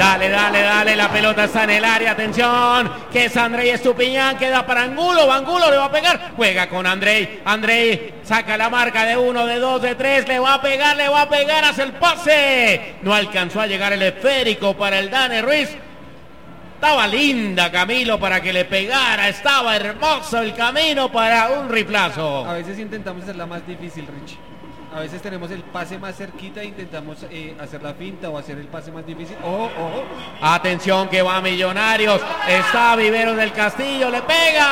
Dale, la pelota está en el área, atención, que es Andrei Estupiñán, queda para Angulo, Angulo le va a pegar, juega con Andrei, saca la marca de 1, de 2, de 3, le va a pegar, hace el pase, no alcanzó a llegar el esférico para el Dani Ruiz. Estaba linda Camilo para que le pegara, estaba hermoso el camino para un riflazo. A veces intentamos hacerla más difícil, Rich. A veces tenemos el pase más cerquita e intentamos hacer la finta o hacer el pase más difícil. Atención que va Millonarios. Está Viveros del Castillo, le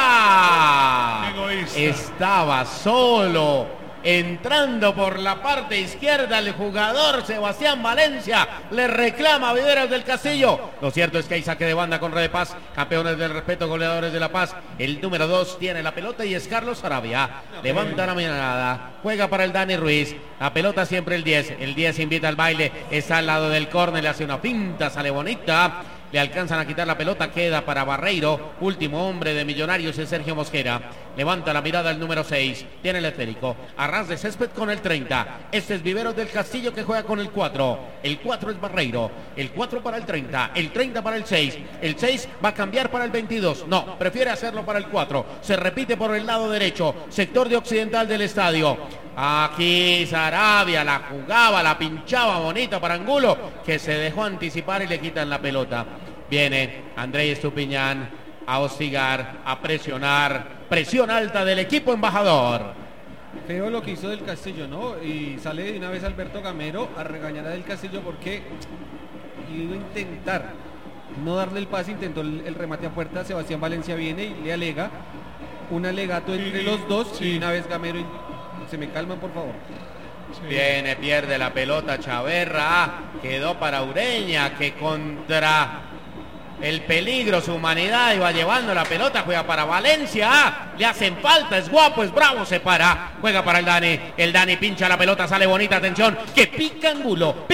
pega. Egoísta. Estaba solo. Entrando por la parte izquierda el jugador Sebastián Valencia le reclama a Viveros del Castillo. Lo cierto es que hay saque de banda con Red de Paz, campeones del respeto, goleadores de La Paz. El número 2 tiene la pelota y es Carlos Arabia. Levanta la mirada, juega para el Dani Ruiz. La pelota siempre el 10. El 10 invita al baile, está al lado del córner, le hace una pinta, sale bonita. Le alcanzan a quitar la pelota, queda para Barreiro. Último hombre de Millonarios es Sergio Mosquera. Levanta la mirada el número 6. Tiene el esférico. A ras de césped con el 30. Este es Viveros del Castillo que juega con el 4. El 4 es Barreiro. El 4 para el 30. El 30 para el 6. El 6 va a cambiar para el 22. No, prefiere hacerlo para el 4. Se repite por el lado derecho. Sector de occidental del estadio. Aquí Sarabia la jugaba, la pinchaba bonita para Angulo, que se dejó anticipar y le quitan la pelota. Viene Andrei Estupiñán a hostigar, a presionar. Presión alta del equipo embajador. Feo lo que hizo del Castillo, ¿no? Y sale de una vez Alberto Gamero a regañar a del Castillo porque iba a intentar no darle el pase, intentó el remate a puerta. Sebastián Valencia viene y le alega un alegato entre los dos y una vez Gamero... Se me calman, por favor. Sí. Viene, pierde la pelota Chaverra, quedó para Ureña, que contra el peligro, su humanidad iba llevando la pelota, juega para Valencia, le hacen falta, es guapo, es bravo, se para, juega para el Dani pincha la pelota, sale bonita, atención, que pica Angulo,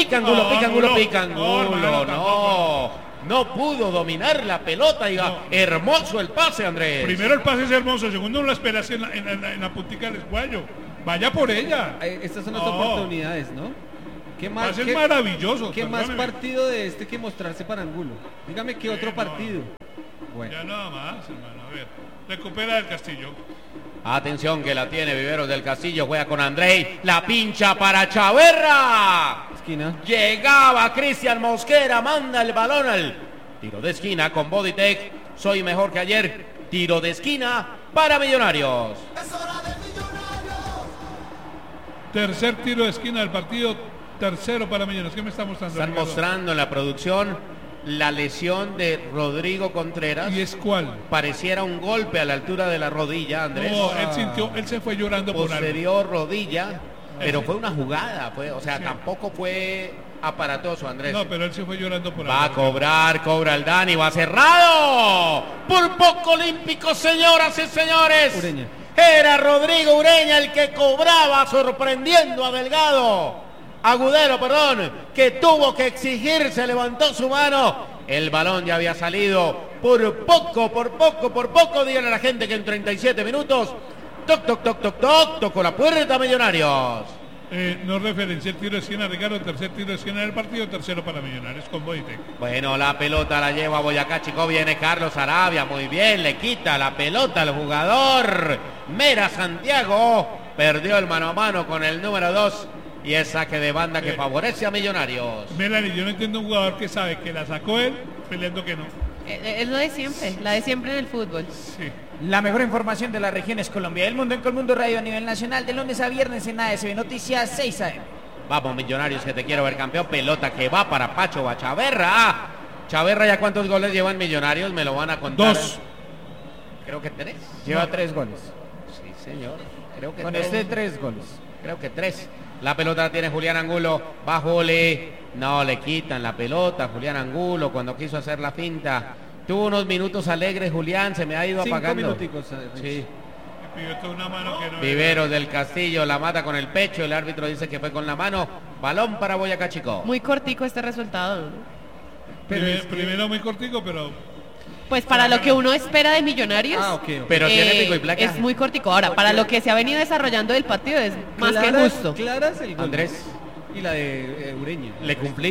no pudo dominar la pelota, hermoso el pase, Andrés. Primero el pase es hermoso, segundo la esperas en la puntica del escuallo. Vaya por ella. Estas son las oportunidades, ¿no? ¿Qué más? Es maravilloso. ¿Qué más partido de este que mostrarse para Angulo? Dígame qué otro partido. Bueno. Ya nada más, hermano. A ver, recupera del Castillo. Atención que la tiene Viveros del Castillo, juega con Andrei, la pincha para Chaverra. Esquina. Llegaba Cristian Mosquera, manda el balón al tiro de esquina con Bodytech. Soy mejor que ayer. Tiro de esquina para Millonarios. Es hora de Millonarios. Tercer tiro de esquina del partido, tercero para Millonarios. ¿Qué me está mostrando? Están Ricardo? Mostrando en la producción la lesión de Rodrigo Contreras. ¿Y es cuál? Pareciera un golpe a la altura de la rodilla, Andrés. No, él se fue llorando por algo. Posterior rodilla, pero fue una jugada, tampoco fue aparatoso, Andrés. No, pero él se fue llorando por algo. Va a cobrar, cobra el Dani, va cerrado. Por poco olímpico, señoras y señores. Ureña. Era Rodrigo Ureña el que cobraba, sorprendiendo a Delgado. Agudelo, que tuvo que exigir, se levantó su mano. El balón ya había salido. Por poco, díganle a la gente que en 37 minutos, tocó la puerta Millonarios. No referencia el tiro de esquina, Ricardo, tercer tiro de esquina del partido, tercero para Millonarios con Bodytech. Bueno, la pelota la lleva Boyacá Chicó, viene Carlos Arabia, muy bien, le quita la pelota al jugador Mera Santiago, perdió el mano a mano con el número 2 y es saque de banda que favorece a Millonarios. Melanie, yo no entiendo un jugador que sabe que la sacó él, peleando que no. Es lo de siempre, la de siempre en el fútbol. Sí. La mejor información de las regiones Colombia y el mundo en Colmundo Radio a nivel nacional, de lunes a viernes en ASB Noticias 6 AM. Vamos Millonarios, que te quiero ver campeón. Pelota que va para Pacho Chaverra. Chaverra, ¿ya cuántos goles llevan Millonarios? Me lo van a contar. 2. Creo que 3. Lleva 3 goles. Sí, señor. Creo que con 3. 3 goles. Creo que 3. La pelota la tiene Julián Angulo. Va Jole. No, le quitan la pelota. Julián Angulo cuando quiso hacer la finta. Tuvo unos minutos alegres, Julián, se me ha ido 5 apagando. minuticos. Sí. Una mano que no Viveros del Castillo la mata con el pecho, el árbitro dice que fue con la mano. Balón para Boyacá Chicó. Muy cortico este resultado, ¿no? Primero muy cortico, pero... Pues para lo que uno espera de Millonarios, Okay. Pero tiene pico y placa. Es muy cortico. Ahora, para lo que se ha venido desarrollando del partido es más que justo. Claras el gol. Andrés, Y la de Ureña. le cumplí.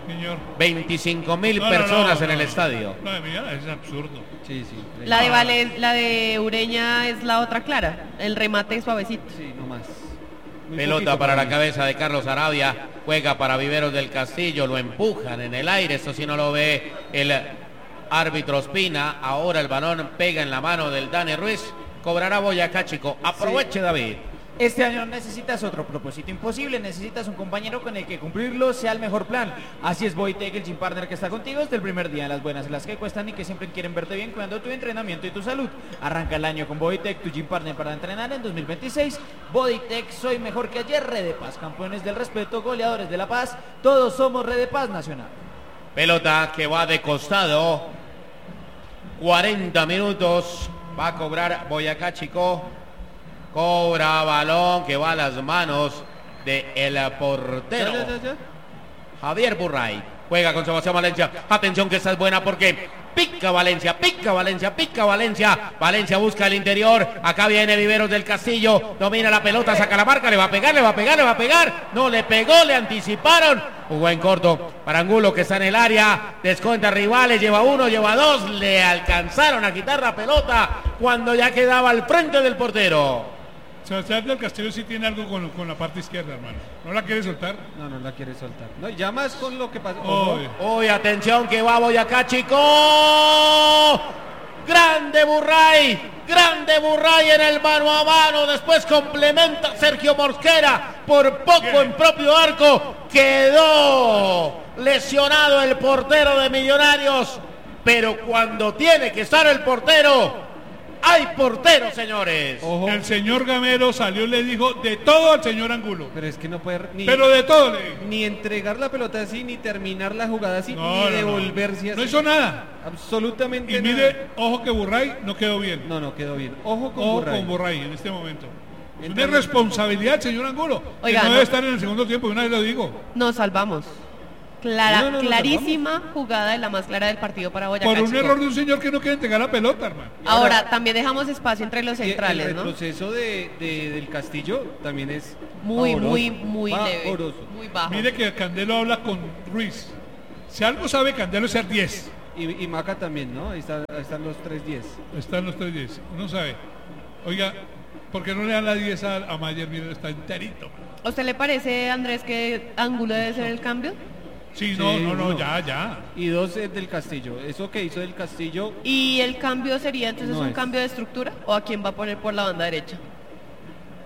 Señor. 25.000 No, personas no, en el no. estadio. No, de Millonarios es absurdo. Sí, sí. La de Ureña es la otra clara. El remate suavecito. Sí, no más. Muy Pelota poquito para la mí. cabeza de Carlos Arabia. Juega para Viveros del Castillo. Lo empujan en el aire. Eso sí no lo ve el árbitro Ospina. Ahora el balón pega en la mano del Dani Ruiz. Cobrará Boyacá Chico. Aproveche, David. Este año necesitas otro propósito imposible, necesitas un compañero con el que cumplirlo sea el mejor plan. Así es Boitec, el gym partner que está contigo desde el primer día, las buenas y las que cuestan y que siempre quieren verte bien cuidando tu entrenamiento y tu salud. Arranca el año con Boitec, tu gym partner para entrenar en 2026. Boitec, soy mejor que ayer, Red de Paz, campeones del respeto, goleadores de la paz, todos somos Red de Paz Nacional. Pelota que va de costado. 40 minutos. Va a cobrar Boyacá Chico. Cobra balón que va a las manos del portero. Ya. Javier Burray. Juega con Sebastián Valencia. Atención que esta es buena porque pica Valencia, pica Valencia, pica Valencia. Valencia busca el interior. Acá viene Viveros del Castillo. Domina la pelota, saca la marca. Le va a pegar, le va a pegar, le va a pegar. No le pegó, le anticiparon. Jugó en corto para Angulo que está en el área. Descuenta rivales, lleva uno, lleva dos. Le alcanzaron a quitar la pelota cuando ya quedaba al frente del portero. Sebastián del Castillo sí tiene algo con la parte izquierda, hermano. ¿No la quiere soltar? No la quiere soltar. No, ya más con lo que pasó. Oye. Hoy atención que va Boyacá Chico. Grande Burray en el mano a mano. Después complementa Sergio Mosquera. Por poco en propio arco. Quedó lesionado el portero de Millonarios. Pero cuando tiene que estar el portero, hay portero, señores. Ojo. El señor Gamero salió y le dijo de todo al señor Angulo. Pero es que no puede Pero de todo le dijo. ni entregar la pelota así, ni terminar la jugada así, No, ni devolverse así. No hizo nada. Absolutamente Y nada. mire, ojo que Burray no quedó bien. No quedó bien. Ojo con Ojo Burray. con Burray en este momento. Es una Entrando- irresponsabilidad, señor Angulo. Oiga, que no no. debe estar en el segundo tiempo, una vez lo digo. Nos salvamos. No, Clarísima jugada y la más clara del partido para Boyacá Por un Chico. error de un señor que no quiere entregar la pelota, hermano. Ahora, también dejamos espacio entre los Y centrales, el ¿no? retroceso del Castillo también es Muy pavoroso, leve. pavoroso. Muy bajo. Mire que Candelo habla con Ruiz. Si algo sabe Candelo es ser 10. Y Maca también, ¿no? Ahí están los 3-10. Están los 3-10. Uno sabe. Oiga, ¿por qué no le dan la 10 a Mayer? Mire, está enterito. Man. ¿A usted le parece, Andrés, que Angulo debe ser el cambio? Sí, Sí, no, uno. ya. Y 2 es del Castillo. Eso que hizo del Castillo, ¿Y el cambio sería entonces No un es. cambio de estructura? ¿O a quién va a poner por la banda derecha?